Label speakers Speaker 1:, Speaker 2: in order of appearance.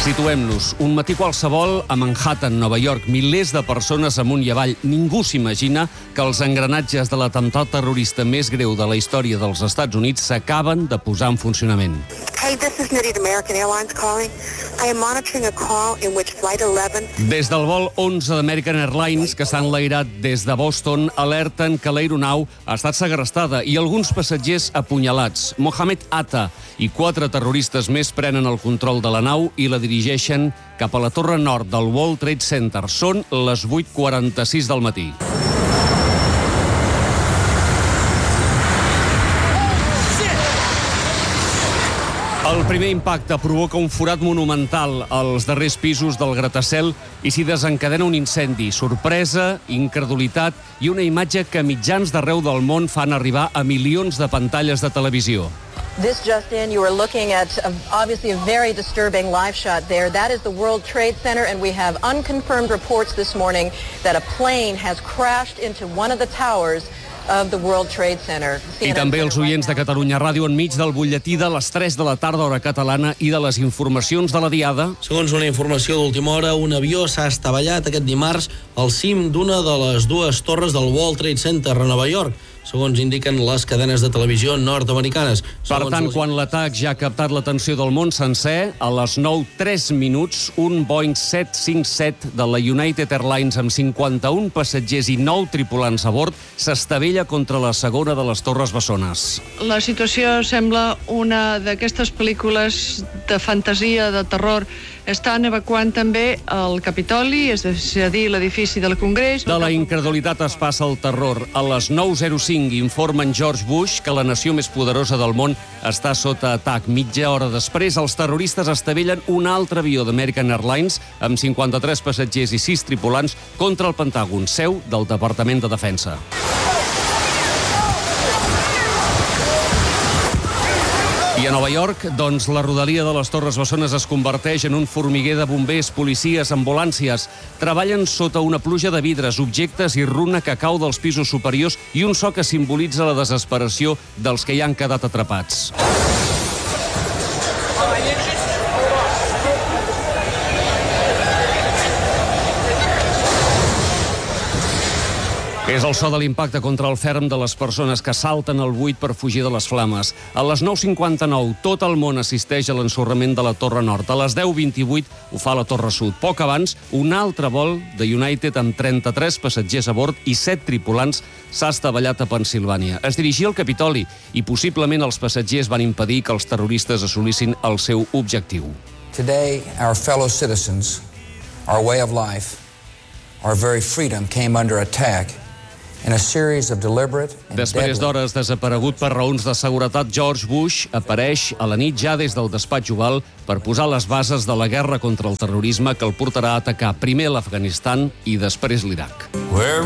Speaker 1: Situem-nos. Un matí qualsevol a Manhattan, Nova York. Milers de persones amunt i avall. Ningú s'imagina que els engranatges de l'atemptat terrorista més greu de la història dels Estats Units s'acaben de posar en funcionament.
Speaker 2: Hey, this is Nidhi d'American Airlines calling. I am monitoring a call in which Flight 11...
Speaker 1: Des del vol 11 d'American Airlines, que s'ha enlairat des de Boston, alerten que l'aeronau ha estat segrestada i alguns passatgers apunyalats. Mohamed Atta i 4 terroristes més prenen el control de la nau i la dirigeixen cap a la torre nord del World Trade Center. Són les 8:46 del matí. El primer impacte provoca un forat monumental als darrers pisos del gratacel i s'hi desencadena un incendi. Sorpresa, incredulitat i una imatge que mitjans d'arreu del món fan arribar a milions de pantalles de televisió.
Speaker 3: This just in, you are looking at obviously a very disturbing live shot there. That is the World Trade Center, and we have unconfirmed reports this morning that a plane has crashed into one of the towers of the World Trade Center.
Speaker 1: I també els oients de Catalunya Ràdio enmig del butlletí de les 3 de la tarda, hora catalana, i de les informacions de la Diada.
Speaker 4: Segons una informació d'última hora, un avió s'ha estavellat aquest dimarts al cim d'una de les 2 torres del World Trade Center a Nova York, segons indiquen les cadenes de televisió nord-americanes.
Speaker 1: Per tant, quan l'atac ja ha captat l'atenció del món sencer, a les 9:03, un Boeing 757 de la United Airlines amb 51 passatgers i 9 tripulants a bord s'estavella contra la segona de les torres bessones.
Speaker 5: La situació sembla una d'aquestes pel·lícules de fantasia, de terror. Estan evacuant també el Capitoli, és a dir, l'edifici del Congrés.
Speaker 1: De la incredulitat es passa al terror. A les 9:05 informen George Bush que la nació més poderosa del món està sota atac. Mitja hora després, els terroristes estavellen un altre avió d'American Airlines amb 53 passatgers i 6 tripulants contra el Pentàgon, seu del Departament de Defensa. I a Nova York, doncs, la rodalia de les Torres Bessones es converteix en un formiguer de bombers, policies, ambulàncies. Treballen sota una pluja de vidres, objectes i runa que cau dels pisos superiors i un so que simbolitza la desesperació dels que hi han quedat atrapats. És el so de l'impacte contra el ferm de les persones que salten al buit per fugir de les flames. A les 9:59, tot el món assisteix a l'ensorrament de la Torre Nord. A les 10:28 ho fa la Torre Sud. Poc abans, un altre vol de United amb 33 passatgers a bord i 7 tripulants s'ha estavellat a Pennsilvània. Es dirigia al Capitoli i possiblement els passatgers van impedir que els terroristes assolissin el seu objectiu.
Speaker 6: Today, our fellow citizens, our way of life, our very freedom came under attack.
Speaker 1: Després d'hores desaparegut per raons de seguretat, George Bush apareix a la nit ja des del despatx oval per posar les bases de la guerra contra el terrorisme que el portarà a atacar primer l'Afganistan i després l'Iraq.